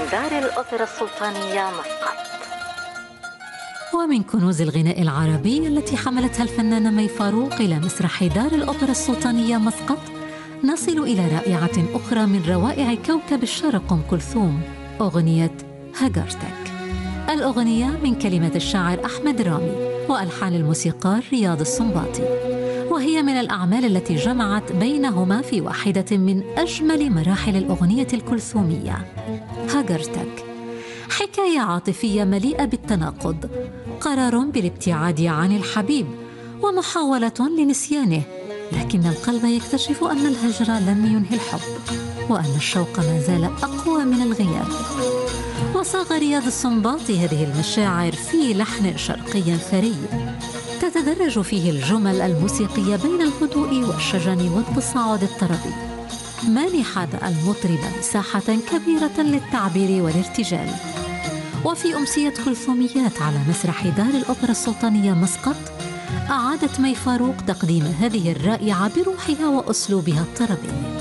دار الأوبرا السلطانية مسقط. ومن كنوز الغناء العربي التي حملتها الفنانة مي فاروق إلى مسرح دار الأوبرا السلطانية مسقط، نصل إلى رائعة أخرى من روائع كوكب الشرق أم كلثوم، أغنية هاجرتك. الأغنية من كلمات الشاعر أحمد رامي وألحان الموسيقار رياض السنباطي، وهي من الأعمال التي جمعت بينهما في واحدة من أجمل مراحل الأغنية الكلثومية. هاجرتك حكاية عاطفية مليئة بالتناقض، قرار بالابتعاد عن الحبيب ومحاولة لنسيانه، لكن القلب يكتشف أن الهجر لم ينهي الحب وأن الشوق ما زال أقوى من الغياب. وصاغ رياض السنباطي هذه المشاعر في لحن شرقي ثري تتدرج فيه الجمل الموسيقية بين الهدوء والشجن والتصاعد الطربي، مانح المطرب مساحة كبيرة للتعبير والارتجال. وفي أمسية كلثوميات على مسرح دار الأوبرا السلطانية مسقط، أعادت مي فاروق تقديم هذه الرائعة بروحها وأسلوبها الطربي.